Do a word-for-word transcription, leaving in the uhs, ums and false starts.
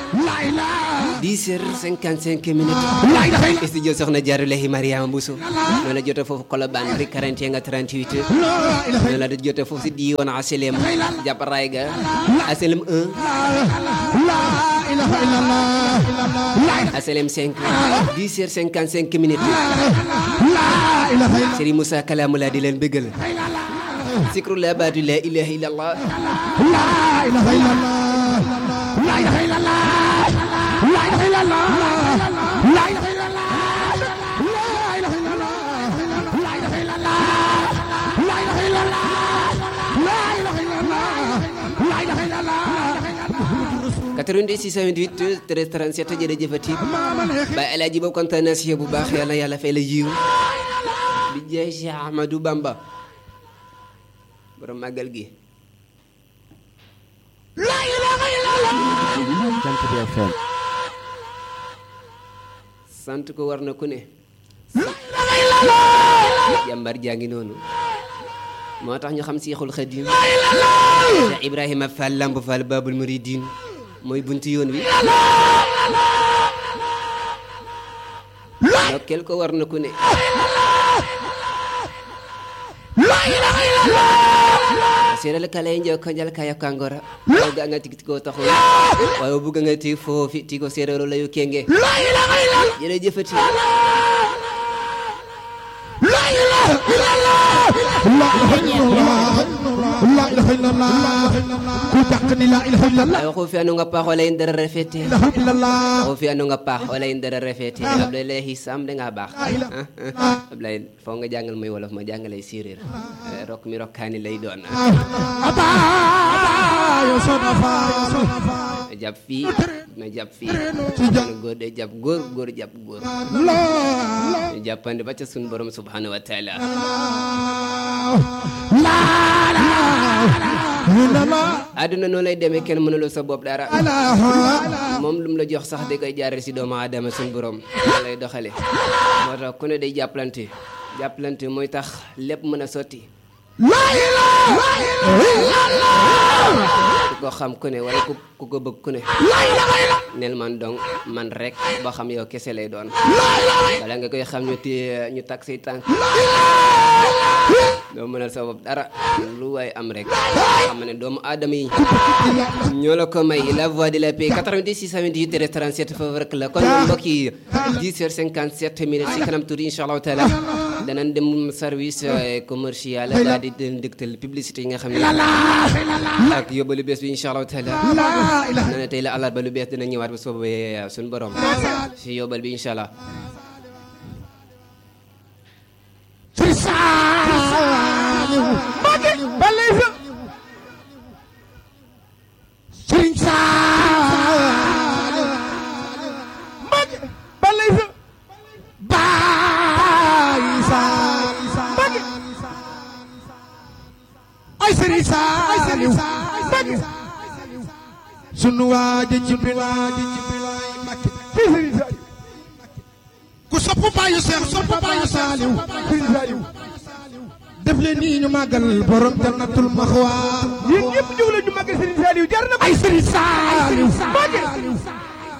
dix heures cinquante-cinq minutes studio soxna Jaarulahi Mariama Bousso noonu la jotee foofu Colobane rek quarante et un nga trente-huit noonu la jotee foofu si diiwaan H L M jàpp raay ga H L M un H L M cinq dix heures cinquante-cinq minutes Serigne Moussa Kalamula di leen bëggal sikru la baatu la ilaha illallah la ilaha illallah la ilaha illallah la ilaha illallah la ilaha illallah la ilaha illallah la ilaha illallah la ilaha illallah la ilaha illallah la ilaha illallah quatre-vingt-dix six cent vingt-huit treize trente-sept jërëjëfati Baye El Hadji boobu kontaan naa si yow bu baax yàlla yàlla fay la yiw bi jaay Cheikh Ahmadou Bamba borom màggal gi la ilaha illallah sant bi F M sant ko war na ku ne la ilaha illallah jàmbar jaa ngi noonu moo tax ñu xam Seexul Xadim Cheikh Ibrahima Fall Lamp Fall Babul Muridin mooy buntu yoon wi ndokkeel ko war na ku ne la ilaha illallah seeral kala njoko njal kaya kangora ga nga tigiti ko taxo waaye bu nga ti foofi ti ko seerero la yu kenge la ilaha illallah jere jëfati la ilaha illallah la ilaha illallah la ilaha illallah ku takni la ilaha illallah ay ko fi anu nga paax wala indara refete la ilaha illallah ko fi anu nga paax wala indara refete Abdoulaye Sam de nga baax Abdoulaye fo nga jàngal muy wolof ma jàngalay séeréer rok mi rokkaani lay doon aba yo sona fa jàpp fii na jàpp fii góor de jàpp góor góor jàpp góor ñu jàppandi ba ca sunu borom subhanahu wa taala àdduna noonu lay demee kenn mënuloo sa bopp dara moom lu mu la jox sax da koy jaarale si doomu aadama sunu borom lay doxale moo tax ku ne day jàppalante jàppalante mooy tax lépp mën a sotti la ilaha illallah ku ko xam ku ne wala ku ko bëgg ku ne la ilaha illallah nel man dong man rek boo xam yow kese lay doon wala nga koy xam ñu téye ñu takk say tànk doo mënal sa bopp dara lu waay am rek xam ne doomu aadama yi ñoo la ko may la voix de la paix quatre-vingt-dix six cent vingt-huit trente-sept foofu rek la kon mbokk yi dix heures cinquante-sept minutes ci kanam tuuti insha Allah taala danañ dem service commercial daal di dégtal publicité yi nga xam ne ak yóbbalu bees bi insha Allah taala nee na tey la àllarba lu bees dina ñëwaat ba soobee suñu borom si yóbbal bi insha Allah sunu waaji ci bilaaji ci bilaay Mbakke ku sopp baayu Seex sopp baayu Saaliw def leen nii ñu màggal borom Jannatul Maxwa yéen ñëpp ñëw la ñu màggal Serigne Saliou jar na ay Serigne Saliou